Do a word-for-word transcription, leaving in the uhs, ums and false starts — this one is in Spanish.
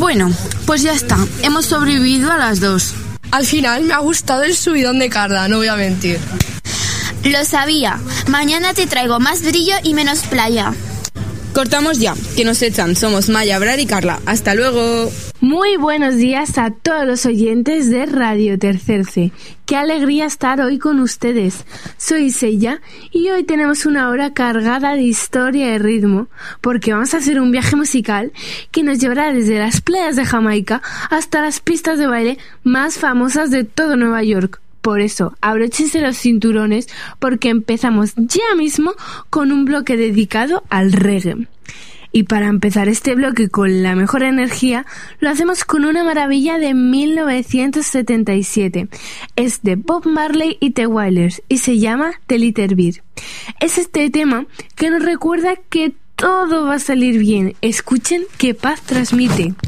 Bueno, pues ya está, hemos sobrevivido a las dos. Al final me ha gustado el subidón de Carla, no voy a mentir. Lo sabía. Mañana te traigo más brillo y menos playa. Cortamos ya, que nos echan. Somos Maya, Brad y Carla. ¡Hasta luego! Muy buenos días a todos los oyentes de Radio Tercer C. Qué alegría estar hoy con ustedes. Soy Sella y hoy tenemos una hora cargada de historia y ritmo, porque vamos a hacer un viaje musical que nos llevará desde las playas de Jamaica hasta las pistas de baile más famosas de todo Nueva York. Por eso, abróchense los cinturones porque empezamos ya mismo con un bloque dedicado al reggae. Y para empezar este bloque con la mejor energía, lo hacemos con una maravilla de mil novecientos setenta y siete. Es de Bob Marley y The Wailers y se llama The Little Beer. Es este tema que nos recuerda que todo va a salir bien. Escuchen qué paz transmite.